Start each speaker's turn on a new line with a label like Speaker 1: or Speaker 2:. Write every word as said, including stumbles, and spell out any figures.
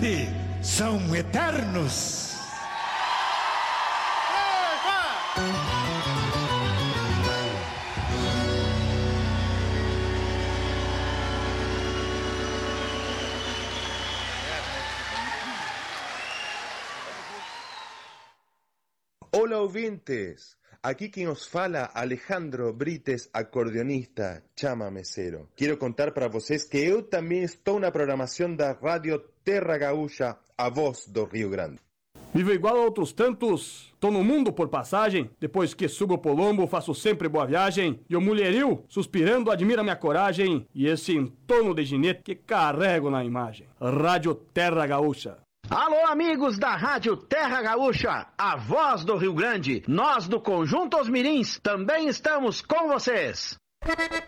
Speaker 1: Grande são eternos.
Speaker 2: Hola ouvintes, aquí quien os fala Alejandro Brites, acordeonista, chamamecero. Quero contar para vocês que eu também estou na programação da Rádio Terra Gaúcha, a voz do Rio Grande.
Speaker 3: Vivo igual a outros tantos, tô no mundo por passagem, depois que subo o Polombo faço sempre boa viagem, e o mulherio, suspirando, admira minha coragem, e esse entorno de ginete que carrego na imagem. Rádio Terra Gaúcha.
Speaker 4: Alô, amigos da Rádio Terra Gaúcha, a voz do Rio Grande. Nós do Conjunto Os Mirins também estamos com vocês.